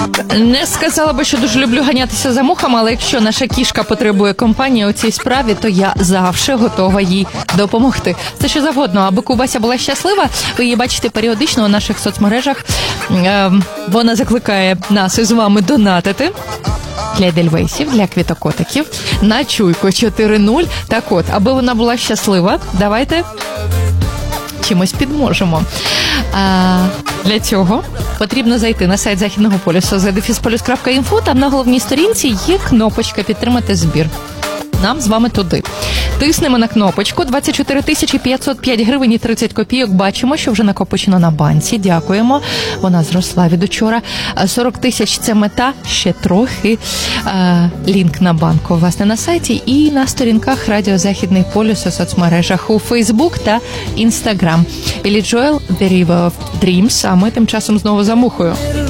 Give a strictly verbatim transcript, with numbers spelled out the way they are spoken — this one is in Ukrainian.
Не сказала би, що дуже люблю ганятися за мухами, але якщо наша кішка потребує компанії у цій справі, то я завжди готова їй допомогти. Це що завгодно, аби Кубася була щаслива, ви її бачите періодично у наших соцмережах. Вона закликає нас із вами донатити для едельвейсів, для квітокотиків на Чуйку чотири нуль. Так от, аби вона була щаслива, давайте чимось підможемо. А, для цього потрібно зайти на сайт Західного полюсу зедефісполюс крапка інфо, там на головній сторінці є кнопочка «Підтримати збір». Нам з вами туди. Тиснемо на кнопочку, двадцять чотири тисячі п'ятсот п'ять гривень і тридцять копійок. Бачимо, що вже накопичено на банці. Дякуємо. Вона зросла від учора. сорок тисяч – це мета, ще трохи. Лінк на банку, власне, на сайті і на сторінках Радіо Західний полюс у соцмережах у Фейсбук та Інстаграм. Біллі Джоел, The River of Dreams, а ми тим часом знову за мухою.